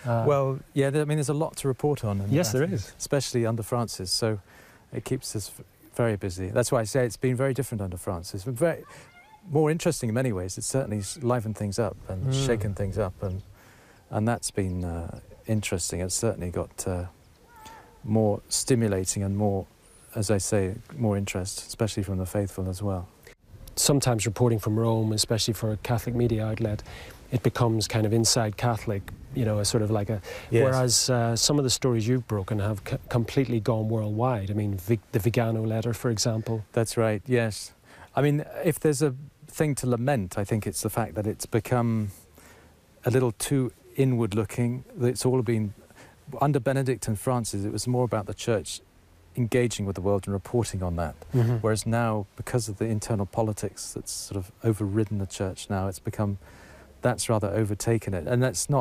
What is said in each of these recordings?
Well, yeah, I mean, there's a lot to report on. And yes, there is. Especially under Francis, so it keeps us very busy. That's why I say it's been very different under Francis. Very more interesting in many ways. It's certainly livened things up and shaken things up, and that's been interesting. It's certainly got more stimulating and more, as I say, more interest, especially from the faithful as well. Sometimes reporting from Rome, especially for a Catholic media outlet, it becomes kind of inside Catholic, you know, a sort of like a... Yes. Whereas some of the stories you've broken have completely gone worldwide. I mean, the Vigano letter, for example. That's right, yes. I mean, if there's a thing to lament, I think it's the fact that it's become a little too inward-looking. It's all been... Under Benedict and Francis, it was more about the Church engaging with the world and reporting on that. Whereas now, because of the internal politics that's sort of overridden the Church now, it's become... That's rather overtaken it. And it's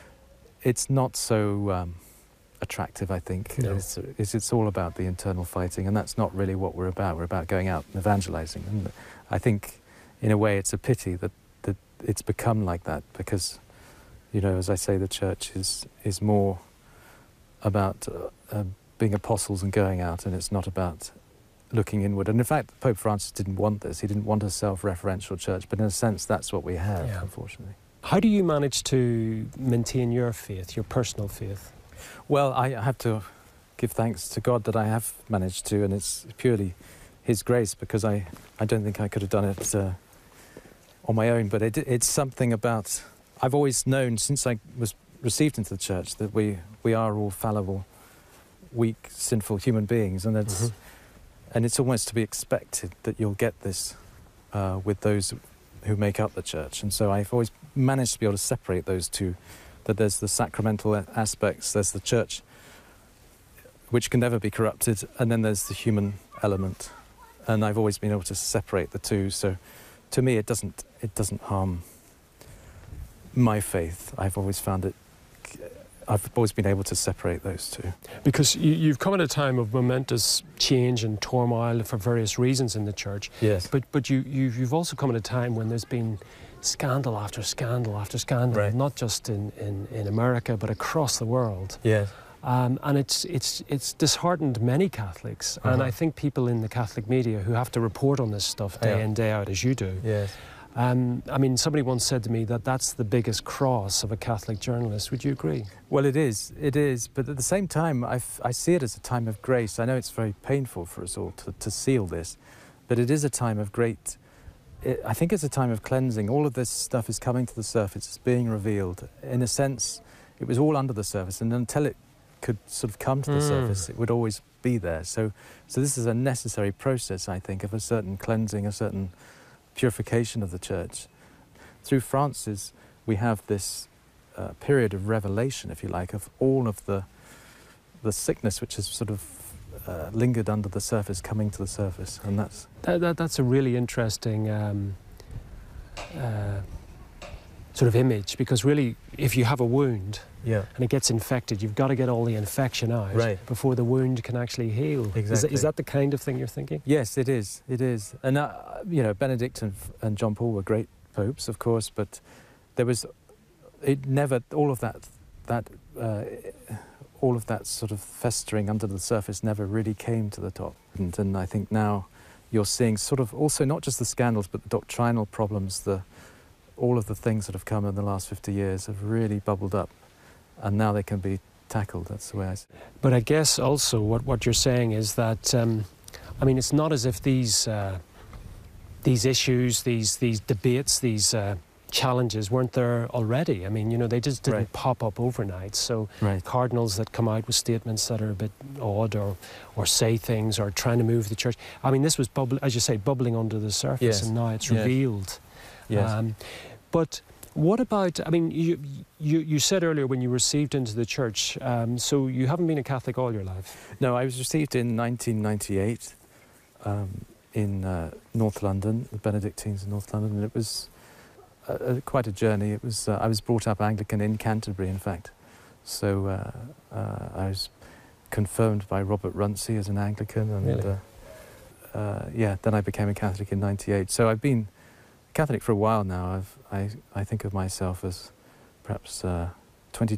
not so attractive, I think. No. It's all about the internal fighting, and that's not really what we're about. We're about going out and evangelizing. And I think, in a way, it's a pity that it's become like that, because, you know, as I say, the Church is more about being apostles and going out, and it's not about looking inward. And in fact, Pope Francis didn't want this. He didn't want a self-referential church, but in a sense, that's what we have, unfortunately. How do you manage to maintain your faith, your personal faith? Well, I have to give thanks to God that I have managed to, and it's purely His grace, because I don't think I could have done it on my own. But it's something about... I've always known, since I was received into the church, that we are all fallible, weak, sinful human beings, and it's... And it's almost to be expected that you'll get this with those who make up the church. And so I've always managed to be able to separate those two, that there's the sacramental aspects, there's the church, which can never be corrupted, and then there's the human element. And I've always been able to separate the two. So to me, it doesn't harm my faith. I've always found it... I've always been able to separate those two. Because you've come at a time of momentous change and turmoil for various reasons in the church. Yes. But you've also come at a time when there's been scandal after scandal after scandal, right. Not just in America, but across the world. Yes. And it's disheartened many Catholics, and I think people in the Catholic media who have to report on this stuff day in, day out, as you do. Yes. I mean, somebody once said to me that that's the biggest cross of a Catholic journalist. Would you agree? Well, it is. But at the same time, I see it as a time of grace. I know it's very painful for us all to seal this, but it is a time of great... I think it's a time of cleansing. All of this stuff is coming to the surface. It's being revealed. In a sense, it was all under the surface, and until it could sort of come to the surface, it would always be there. So this is a necessary process, I think, of a certain cleansing, a certain purification of the church. Through Francis, we have this period of revelation, if you like, of all of the sickness which has sort of lingered under the surface, coming to the surface, and that's a really interesting sort of image, because really, if you have a wound and it gets infected, you've got to get all the infection out before the wound can actually heal. Exactly. Is that the kind of thing you're thinking? Yes, it is. It is. And you know, Benedict and John Paul were great popes, of course, but there was all of that sort of festering under the surface never really came to the top. And I think now you're seeing sort of also not just the scandals, but the doctrinal problems, all of the things that have come in the last 50 years have really bubbled up, and now they can be tackled. That's the way I see it. But I guess also what you're saying is that, I mean, it's not as if these issues, these debates, these challenges weren't there already. I mean, you know, they just didn't pop up overnight. So cardinals that come out with statements that are a bit odd or say things or trying to move the church. I mean, this was, as you say, bubbling under the surface, and now it's revealed. Yes. But what about, I mean, you said earlier when you received into the church, so you haven't been a Catholic all your life? No, I was received in 1998 in North London, the Benedictines in North London, and it was quite a journey. It was I was brought up Anglican in Canterbury, in fact. So I was confirmed by Robert Runcie as an Anglican, and really? Then I became a Catholic in '98. So I've been Catholic for a while now. I think of myself as perhaps